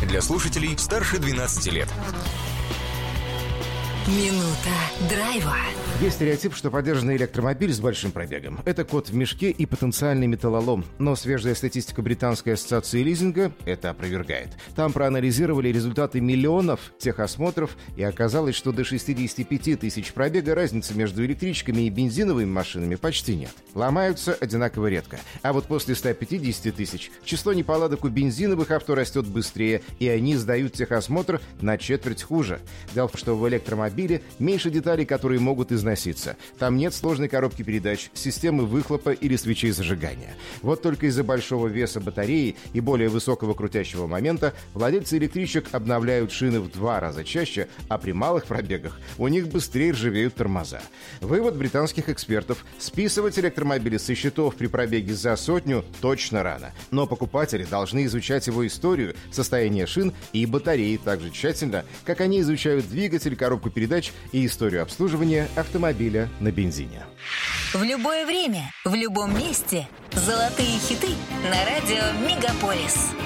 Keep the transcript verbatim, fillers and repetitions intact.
Для слушателей старше двенадцати лет. Минута драйва. Есть стереотип, что подержанный электромобиль с большим пробегом – это кот в мешке и потенциальный металлолом. Но свежая статистика Британской ассоциации лизинга это опровергает. Там проанализировали результаты миллионов техосмотров, и оказалось, что до шестидесяти пяти тысяч пробега разницы между электричками и бензиновыми машинами почти нет. Ломаются одинаково редко. А вот после ста пятидесяти тысяч число неполадок у бензиновых авто растет быстрее, и они сдают техосмотр на четверть хуже. Дело в том, что в электромобиле меньше деталей, которые могут износиться. Там нет сложной коробки передач, системы выхлопа или свечей зажигания. Вот только из-за большого веса батареи и более высокого крутящего момента владельцы электричек обновляют шины в два раза чаще, а при малых пробегах у них быстрее ржавеют тормоза. Вывод британских экспертов – списывать электромобили со счетов при пробеге за сотню точно рано. Но покупатели должны изучать его историю, состояние шин и батареи так же тщательно, как они изучают двигатель, коробку передач и историю обслуживания автомобиля. автомобиля на бензине. В любое время, в любом месте. Золотые хиты на радио Мегаполис.